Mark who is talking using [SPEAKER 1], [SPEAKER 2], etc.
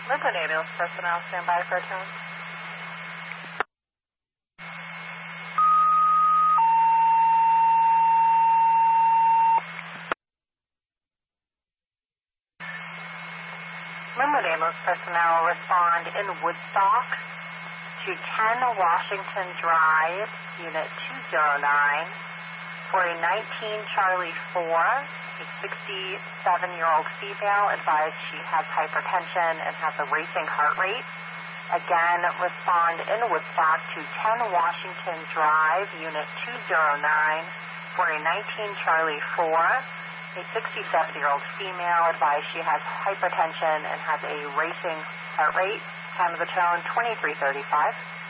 [SPEAKER 1] Midland Ambulance personnel, stand by for a tone. Midland Ambulance personnel respond in Woodstock to 10 Washington Drive, Unit 209, for a 19 Charlie 4, a 67-year-old female advised she has hypertension and has a racing heart rate. Again, respond in Woodstock to 10 Washington Drive, Unit 209, for a 19 Charlie 4, a 67-year-old female advised she has hypertension and has a racing heart rate. Time of the tone, 23:35.